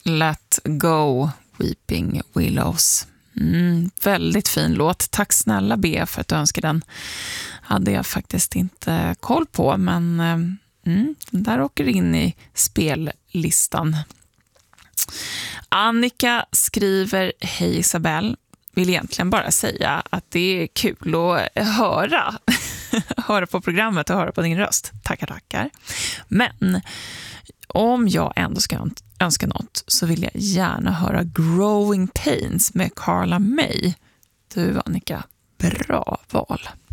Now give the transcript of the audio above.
Let Go, Weeping Willows. Väldigt fin låt. Tack snälla Bea för att du önskar den. Hade jag faktiskt inte koll på, men den där åker in i spellistan. Annika skriver: Hej Isabelle, vill egentligen bara säga att det är kul att höra på programmet och höra på din röst. Tackar. Men om jag ändå ska önska något så vill jag gärna höra Growing Pains med Carla May. Du Annika, bra val.